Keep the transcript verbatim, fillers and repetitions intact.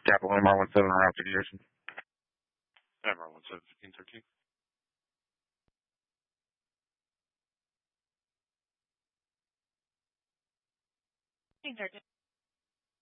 Capital M R one seven around figuration. M R one seven fifteen thirteen. Fifteen thirteen.